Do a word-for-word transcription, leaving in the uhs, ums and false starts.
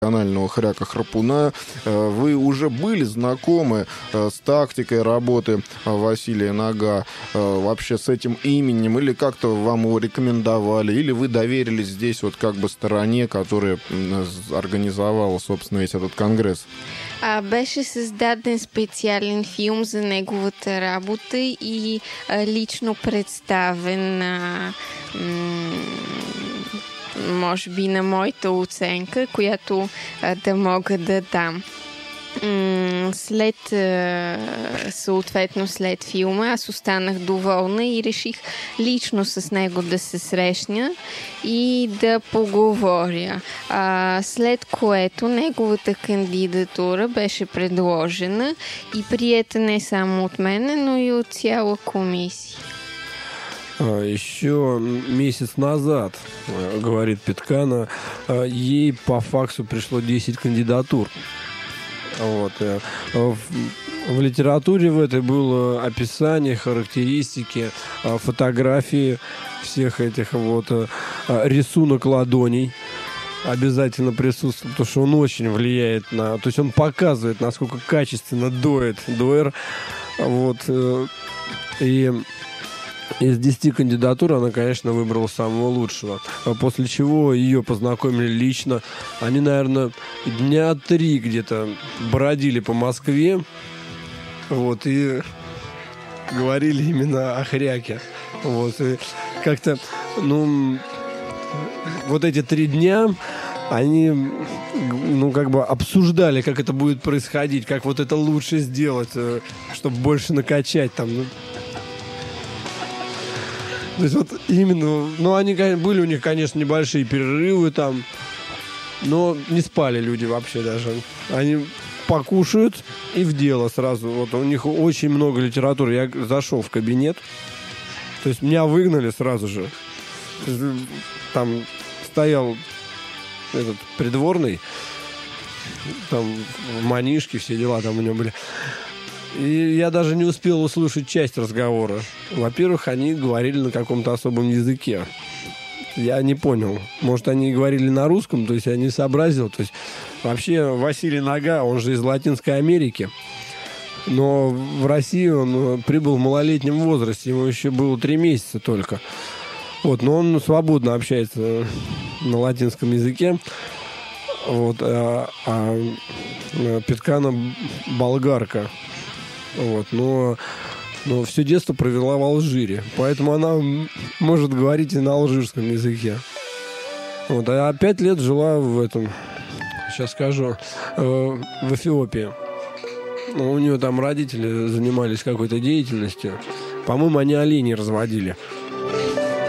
профессионального хряка-храпуна. Вы уже были знакомы с тактикой работы Василия Нага, вообще с этим именем, или как-то вам его рекомендовали, или вы доверились здесь вот как бы стороне, которая организовала, собственно, весь этот конгресс? А, беше създаден специален филм за неговата работа и а, лично представен а, м- може би на моята оценка, която а, да мога да дам. След, съответно след филма, аз останах доволна и реших лично с него да се срещна и да поговоря. А, след което неговата кандидатура беше предложена и приета не само от мен, но и от цяла комисия. Еще месяц назад, говорит Петкана, ей по факсу пришло десять кандидатур. Вот. В, в литературе в этой было описание, характеристики, фотографии всех этих вот, рисунок ладоней обязательно присутствует, потому что он очень влияет на... То есть он показывает, насколько качественно доет дуэр. Вот. И из десяти кандидатур она, конечно, выбрала самого лучшего. После чего ее познакомили лично. Они, наверное, дня три где-то бродили по Москве. Вот, и говорили именно о хряке. Вот, и как-то, ну, вот эти три дня они, ну, как бы обсуждали, как это будет происходить, как вот это лучше сделать, чтобы больше накачать там, ну. То есть вот именно, ну, они были у них, конечно, небольшие перерывы там, но не спали люди вообще даже. Они покушают и в дело сразу. Вот у них очень много литературы. Я зашел в кабинет, то есть меня выгнали сразу же. Там стоял этот придворный, там манишки, все дела там у него были. И я даже не успел услышать часть разговора. Во-первых, они говорили на каком-то особом языке. Я не понял. Может, они говорили на русском, то есть я не сообразил. То есть вообще Василий Нага, он же из Латинской Америки. Но в Россию он прибыл в малолетнем возрасте. Ему еще было три месяца только. Вот, но он свободно общается на латинском языке. Вот, а, а Петкана болгарка. Вот, но, но все детство провела в Алжире, поэтому она может говорить и на алжирском языке. Вот, а пять лет жила в этом, сейчас скажу, э, в Эфиопии. Ну, у нее там родители занимались какой-то деятельностью. По-моему, они оленей разводили.